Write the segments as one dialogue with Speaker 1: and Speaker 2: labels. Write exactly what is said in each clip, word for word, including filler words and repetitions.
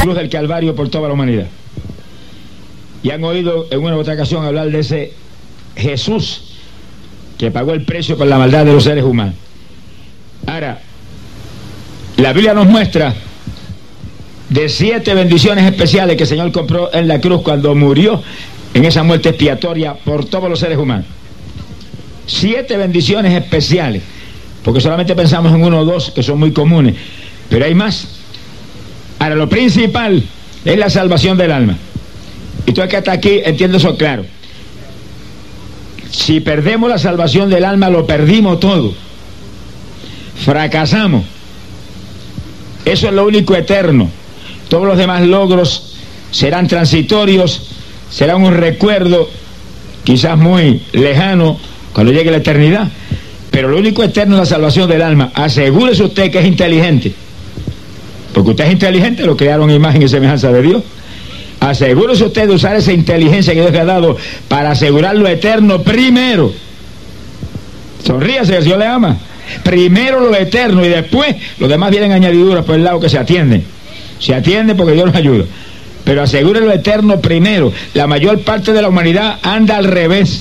Speaker 1: cruz del Calvario por toda la humanidad. Y han oído en una u otra ocasión hablar de ese Jesús que pagó el precio por la maldad de los seres humanos. Ahora, la Biblia nos muestra de siete bendiciones especiales que el Señor compró en la cruz cuando murió en esa muerte expiatoria por todos los seres humanos. Siete bendiciones especiales, porque solamente pensamos en uno o dos que son muy comunes, pero hay más. Ahora, lo principal es la salvación del alma. Y tú que hasta aquí entiendes eso claro. Si perdemos la salvación del alma, lo perdimos todo. Fracasamos. Eso es lo único eterno. Todos los demás logros serán transitorios, serán un recuerdo, quizás muy lejano, cuando llegue la eternidad. Pero lo único eterno es la salvación del alma. Asegúrese usted que es inteligente. Porque usted es inteligente, lo crearon imagen y semejanza de Dios. Asegúrese usted de usar esa inteligencia que Dios le ha dado para asegurar lo eterno primero. Sonríase, que el Señor le ama. Primero lo eterno y después los demás vienen añadiduras por el lado que se atienden. Se atiende porque Dios nos ayuda. Pero asegure lo eterno primero. La mayor parte de la humanidad anda al revés.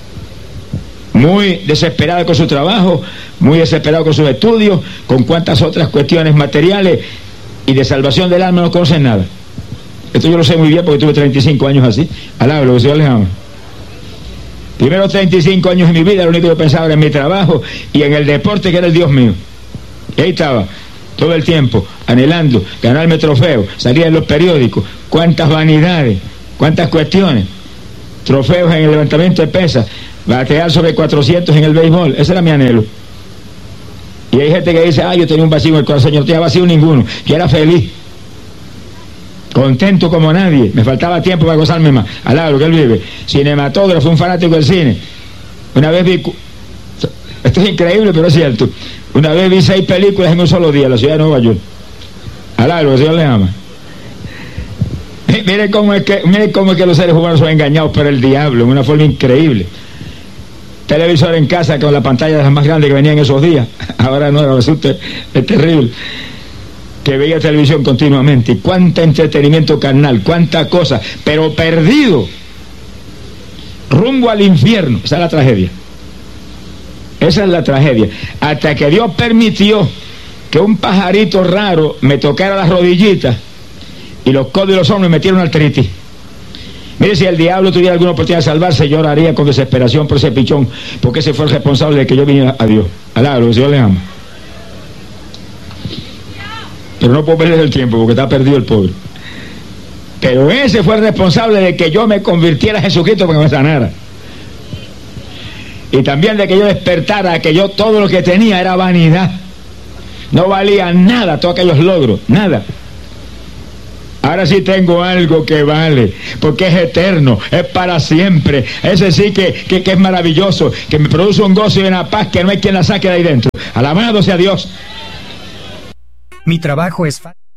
Speaker 1: Muy desesperada con su trabajo, muy desesperado con sus estudios, con cuantas otras cuestiones materiales y de salvación del alma no conocen nada. Esto yo lo sé muy bien porque tuve treinta y cinco años así. Alaba lo que el Señor les ama. Primero treinta y cinco años de mi vida, lo único que pensaba era en mi trabajo y en el deporte que era el Dios mío. Y ahí estaba, todo el tiempo, anhelando, ganarme trofeos, salía en los periódicos, cuántas vanidades, cuántas cuestiones, trofeos en el levantamiento de pesas, batear sobre cuatrocientos en el béisbol, ese era mi anhelo. Y hay gente que dice, ah, yo tenía un vacío en el corazón. Yo no tenía vacío ninguno, yo era feliz, contento como nadie, me faltaba tiempo para gozarme más. Alá, lo que él vive. Cinematógrafo, un fanático del cine. Una vez vi, esto es increíble pero es cierto, una vez vi seis películas en un solo día en la ciudad de Nueva York. Alá, lo que el Señor le ama. Miren cómo es que, miren cómo es que los seres humanos son engañados por el diablo en una forma increíble. Televisor en casa con la pantalla de las más grandes que venían esos días. Ahora no, resulta es terrible. Que veía televisión continuamente. Y cuánto entretenimiento carnal, cuánta cosa, pero perdido. Rumbo al infierno. Esa es la tragedia. Esa es la tragedia. Hasta que Dios permitió que un pajarito raro me tocara las rodillitas y los codos y los hombros me metieron artritis. Mire, si el diablo tuviera alguna oportunidad de salvarse, yo oraría con desesperación por ese pichón, porque ese fue el responsable de que yo viniera a Dios. Alá, lo que Dios le ama. Pero no puedo perder el tiempo porque está perdido el pobre. Pero ese fue el responsable de que yo me convirtiera a Jesucristo para que me sanara. Y también de que yo despertara, que yo todo lo que tenía era vanidad. No valía nada todos aquellos logros, nada. Ahora sí tengo algo que vale, porque es eterno, es para siempre. Ese sí que, que, que es maravilloso, que me produce un gozo y una paz que no hay quien la saque de ahí dentro. Alabado sea Dios.
Speaker 2: Mi trabajo es fácil.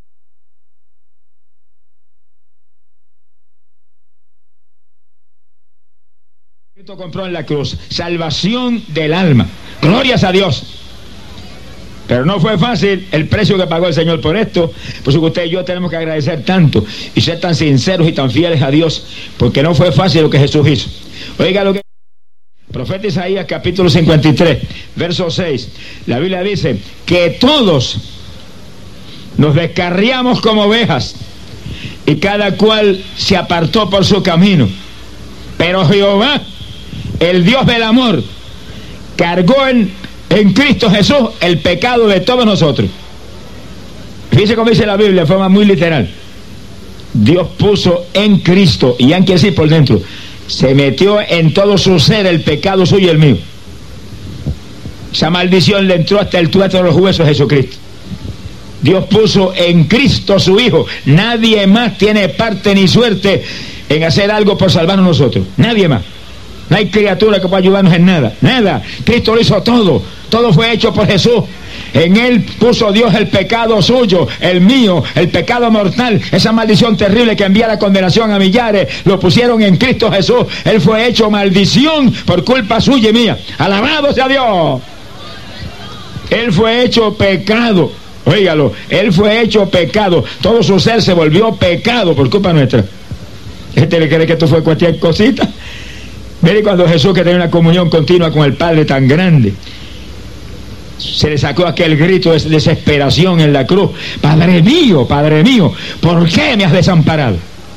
Speaker 1: Cristo compró en la cruz salvación del alma. Glorias a Dios. Pero no fue fácil el precio que pagó el Señor por esto. Por eso que usted y yo tenemos que agradecer tanto y ser tan sinceros y tan fieles a Dios, porque no fue fácil lo que Jesús hizo. Oiga lo que profeta Isaías capítulo cincuenta y tres verso seis. La Biblia dice que todos nos descarriamos como ovejas y cada cual se apartó por su camino, pero Jehová, el Dios del amor, cargó en en Cristo Jesús el pecado de todos nosotros. Fíjese cómo dice la Biblia de forma muy literal. Dios puso en Cristo, y hay que decir por dentro, se metió en todo su ser el pecado suyo y el mío. Esa maldición le entró hasta el tuétano de los huesos de Jesucristo. Dios puso en Cristo su Hijo. Nadie más tiene parte ni suerte en hacer algo por salvarnos nosotros. Nadie más. No hay criatura que pueda ayudarnos en nada. Nada. Cristo lo hizo todo. Todo fue hecho por Jesús. En Él puso Dios el pecado suyo, el mío, el pecado mortal, esa maldición terrible que envía la condenación a millares, lo pusieron en Cristo Jesús. Él fue hecho maldición por culpa suya y mía. Alabado sea Dios. Él fue hecho pecado Óigalo, Él fue hecho pecado, todo su ser se volvió pecado por culpa nuestra. ¿Este le cree que esto fue cualquier cosita? Mire, cuando Jesús, que tenía una comunión continua con el Padre tan grande, se le sacó aquel grito de desesperación en la cruz: Padre mío, Padre mío, ¿por qué me has desamparado?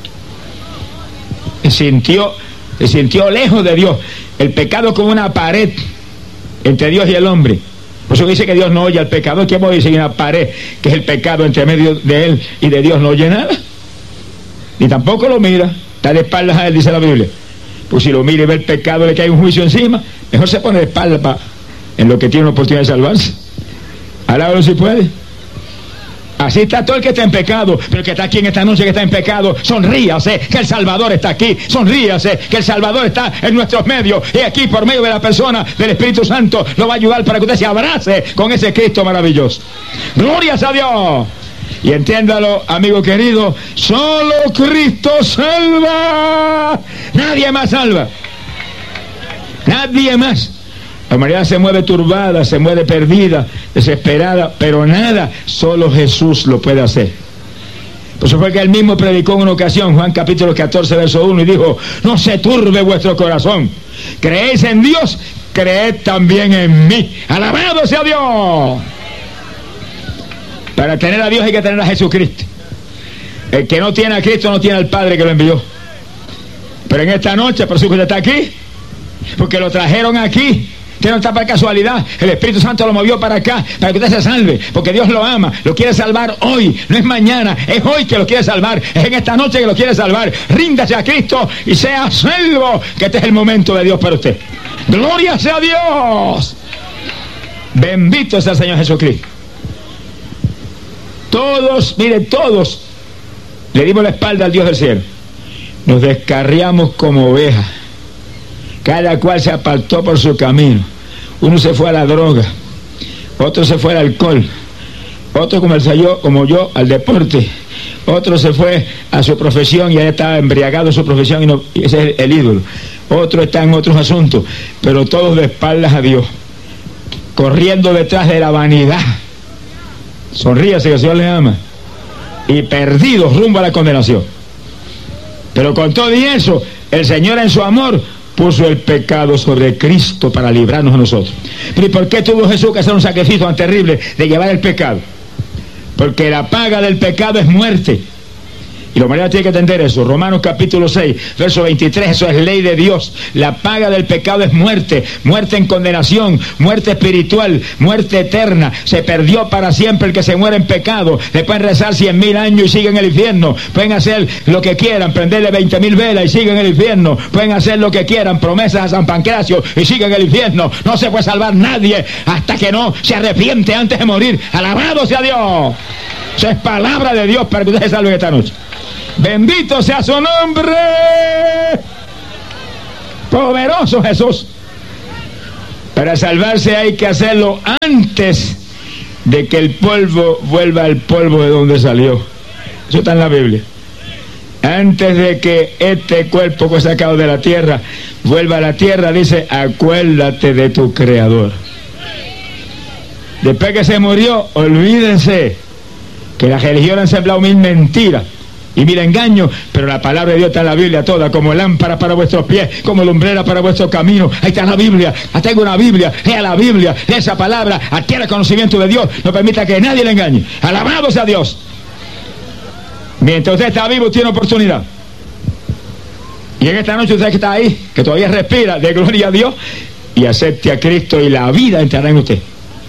Speaker 1: Se sintió, se sintió lejos de Dios, el pecado como una pared entre Dios y el hombre. Por eso dice que Dios no oye al pecador. ¿Qué puede decir una pared que es el pecado entre medio de él y de Dios? No oye nada, ni tampoco lo mira, está de espaldas a él, dice la Biblia. Pues si lo mira y ve el pecado, le cae un juicio encima, mejor se pone de espaldas para, en lo que tiene una oportunidad de salvarse. Alábalo si puede. Así está todo el que está en pecado, pero el que está aquí en esta noche que está en pecado, sonríase que el Salvador está aquí, sonríase que el Salvador está en nuestros medios, y aquí por medio de la persona del Espíritu Santo lo va a ayudar para que usted se abrace con ese Cristo maravilloso. Glorias a Dios. Y entiéndalo, amigo querido, solo Cristo salva, nadie más salva, nadie más. La humanidad se mueve turbada, se mueve perdida, desesperada, pero nada, solo Jesús lo puede hacer. Por eso fue que él mismo predicó en una ocasión, Juan capítulo catorce, verso uno, y dijo: no se turbe vuestro corazón, creéis en Dios, creed también en mí. Alabado sea Dios. Para tener a Dios hay que tener a Jesucristo. El que no tiene a Cristo no tiene al Padre que lo envió. Pero en esta noche, por eso usted está aquí, porque lo trajeron aquí. Usted no está para casualidad, el Espíritu Santo lo movió para acá, para que usted se salve, porque Dios lo ama, lo quiere salvar hoy, no es mañana, es hoy que lo quiere salvar, es en esta noche que lo quiere salvar. Ríndase a Cristo y sea salvo, que este es el momento de Dios para usted. Gloria sea a Dios. Bendito sea el Señor Jesucristo. Todos, mire, todos le dimos la espalda al Dios del cielo, nos descarriamos como ovejas, cada cual se apartó por su camino. Uno se fue a la droga, otro se fue al alcohol, otro como, el yo, como yo al deporte, otro se fue a su profesión y ahí estaba embriagado en su profesión y, no, y ese es el, el ídolo. Otro está en otros asuntos, pero todos de espaldas a Dios, corriendo detrás de la vanidad. Sonríase que el Señor le ama. Y perdidos rumbo a la condenación. Pero con todo y eso, el Señor en su amor puso el pecado sobre Cristo para librarnos a nosotros. Pero ¿y por qué tuvo Jesús que hacer un sacrificio tan terrible de llevar el pecado? Porque la paga del pecado es muerte. Y la humanidad tiene que entender eso. Romanos capítulo seis, verso veintitrés, eso es ley de Dios. La paga del pecado es muerte, muerte en condenación, muerte espiritual, muerte eterna. Se perdió para siempre el que se muere en pecado. Le pueden rezar cien mil años y siguen en el infierno. Pueden hacer lo que quieran, prenderle veinte mil velas y siguen en el infierno. Pueden hacer lo que quieran, promesas a San Pancracio y siguen en el infierno. No se puede salvar nadie hasta que no se arrepiente antes de morir. Alabado sea Dios. Eso es palabra de Dios para que ustedes se salven esta noche. Bendito sea su nombre. Poderoso Jesús. Para salvarse hay que hacerlo antes de que el polvo vuelva al polvo de donde salió. Eso está en la Biblia. Antes de que este cuerpo que sacado de la tierra vuelva a la tierra, dice: acuérdate de tu Creador. Después que se murió, olvídense que las religiones han sembrado mil mentiras y mil engaños, pero la palabra de Dios está en la Biblia toda, como lámpara para vuestros pies, como lumbrera para vuestros caminos. Ahí está la Biblia. Tengo una Biblia, lea la Biblia, lea esa palabra, adquiera conocimiento de Dios, no permita que nadie le engañe. Alabado sea Dios. Mientras usted está vivo, tiene oportunidad. Y en esta noche usted que está ahí, que todavía respira, de gloria a Dios, y acepte a Cristo y la vida entrará en usted.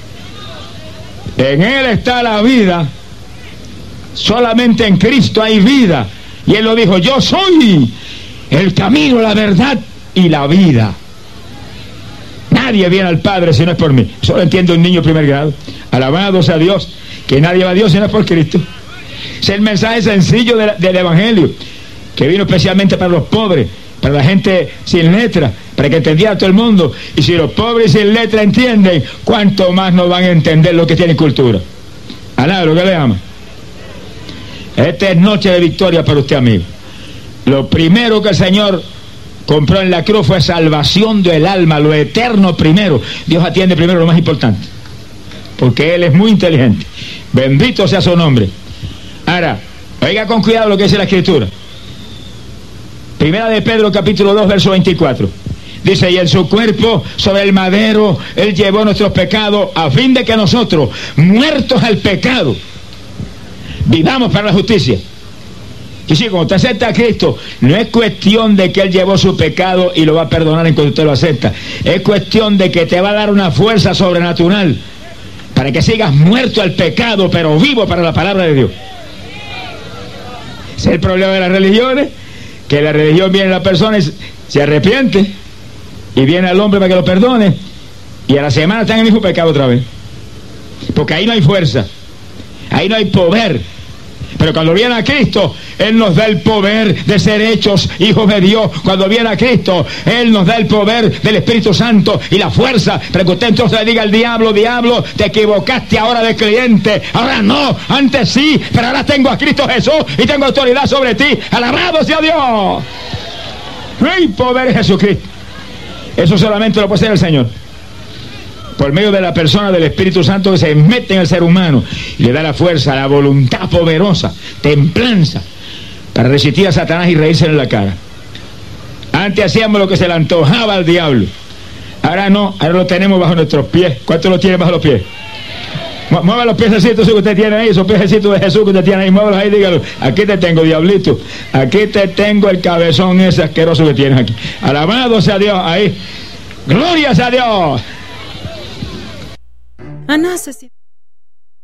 Speaker 1: En Él está la vida. Solamente en Cristo hay vida. Y Él lo dijo: yo soy el camino, la verdad y la vida. Nadie viene al Padre si no es por mí. Eso lo entiende un niño de primer grado. Alabado sea Dios, que nadie va a Dios si no es por Cristo. Es el mensaje sencillo de la, del Evangelio, que vino especialmente para los pobres, para la gente sin letra, para que entendiera todo el mundo. Y si los pobres sin letra entienden, ¿cuánto más no van a entender los que tienen cultura? Alá, lo que le ama. Esta es noche de victoria para usted, amigo. Lo primero que el Señor compró en la cruz fue salvación del alma, lo eterno primero. Dios atiende primero lo más importante, porque Él es muy inteligente. Bendito sea su nombre. Ahora, oiga con cuidado lo que dice la Escritura. Primera de Pedro, capítulo dos, verso veinticuatro. Dice, y en su cuerpo sobre el madero Él llevó nuestros pecados, a fin de que nosotros, muertos al pecado, vivamos para la justicia. Y sí, cuando usted acepta a Cristo, no es cuestión de que Él llevó su pecado y lo va a perdonar en cuanto usted lo acepta. Es cuestión de que te va a dar una fuerza sobrenatural para que sigas muerto al pecado, pero vivo para la palabra de Dios. Ese es el problema de las religiones, que la religión viene a la persona y se arrepiente, y viene al hombre para que lo perdone, y a la semana está en el mismo pecado otra vez. Porque ahí no hay fuerza, ahí no hay poder. Pero cuando viene a Cristo, Él nos da el poder de ser hechos hijos de Dios. Cuando viene a Cristo, Él nos da el poder del Espíritu Santo y la fuerza para que usted entonces le diga al diablo, diablo, te equivocaste ahora de creyente. Ahora no, antes sí, pero ahora tengo a Cristo Jesús y tengo autoridad sobre ti. Alabado sea Dios. No hay poder en Jesucristo. Eso solamente lo puede hacer el Señor, por medio de la persona del Espíritu Santo que se mete en el ser humano y le da la fuerza, la voluntad poderosa, templanza, para resistir a Satanás y reírse en la cara. Antes hacíamos lo que se le antojaba al diablo. Ahora no, ahora lo tenemos bajo nuestros pies. ¿Cuántos lo tienen bajo los pies? Mueva los piececitos que usted tiene ahí, esos piececitos de Jesús que usted tiene ahí, muévalos ahí, dígalo. Aquí te tengo, diablito. Aquí te tengo el cabezón ese asqueroso que tienes aquí. Alabado sea Dios, ahí. Gloria sea Dios.
Speaker 3: Ana se